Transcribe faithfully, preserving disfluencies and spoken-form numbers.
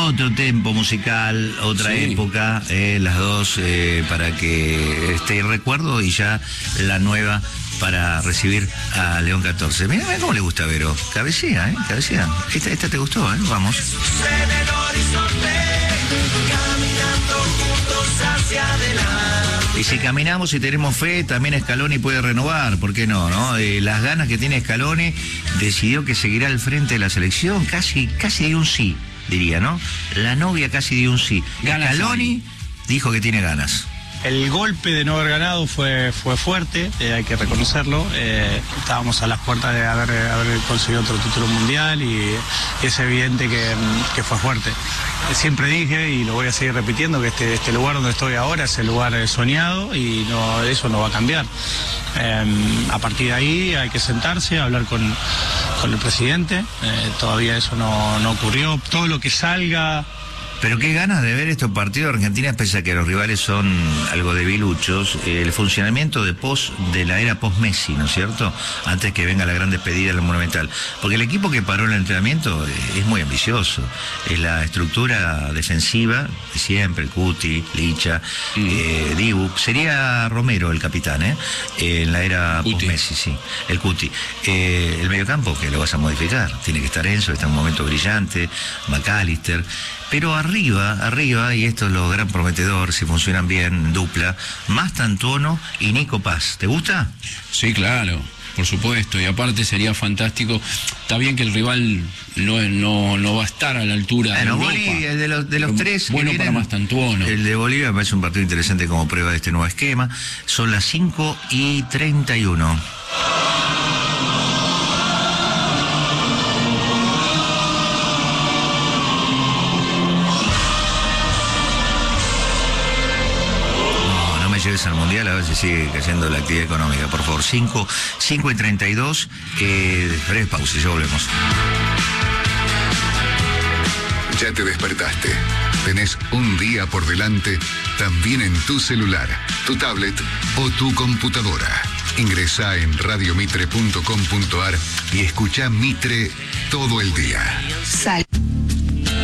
Otro tempo musical, otra Sí. época, eh, las dos eh, para que esté el recuerdo y ya la nueva para recibir a León catorce. Mira, mira cómo le gusta a Vero. Cabecea, ¿eh? Cabecea. Esta, esta te gustó, ¿eh? Vamos. En el horizonte, caminando juntos hacia adelante. Y si caminamos y tenemos fe, también Scaloni puede renovar, ¿por qué no? no? Eh, las ganas que tiene Scaloni, decidió que seguirá al frente de la selección, casi, casi dio un sí, diría, ¿no? La novia casi dio un sí. Ganas Scaloni hay. dijo que tiene ganas. El golpe de no haber ganado fue, fue fuerte, eh, hay que reconocerlo. Eh, estábamos a las puertas de haber, haber conseguido otro título mundial y es evidente que, que fue fuerte. Siempre dije, y lo voy a seguir repitiendo, que este, este lugar donde estoy ahora es el lugar soñado y no, eso no va a cambiar. Eh, a partir de ahí hay que sentarse, hablar con, con el presidente. Eh, todavía eso no, no ocurrió. Todo lo que salga... Pero qué ganas de ver estos partidos de Argentina, pese a que los rivales son algo debiluchos, eh, el funcionamiento de post de la era post-Messi, ¿no es cierto? Antes que venga la gran despedida del Monumental. Porque el equipo que paró el entrenamiento eh, es muy ambicioso. Es la estructura defensiva de siempre, el Cuti, Licha, Mm. eh, Dibu. Sería Romero el capitán, ¿eh? Eh, en la era Cuti. post-Messi, sí. El Cuti. Eh, el mediocampo, que lo vas a modificar. Tiene que estar Enzo, está en un momento brillante, McAllister. Pero arriba, arriba, y esto es lo gran prometedor, si funcionan bien, dupla, Mastantuono y Nico Paz. ¿Te gusta? Sí, claro, por supuesto. Y aparte sería fantástico. Está bien que el rival no, no, no va a estar a la altura de Bueno, Europa. Bolivia, de los, de los Pero tres. que bueno para vienen, Mastantuono. El de Bolivia me parece un partido interesante como prueba de este nuevo esquema. Son las cinco y treinta y uno. No, no me lleves al mundial a ver si sigue cayendo la actividad económica. Por favor, cinco, cinco y treinta y dos. Eh, breve pausa, ya volvemos. Ya te despertaste. Tenés un día por delante, también en tu celular, tu tablet o tu computadora. Ingresá en radiomitre punto com punto ar y escuchá Mitre todo el día. Sal.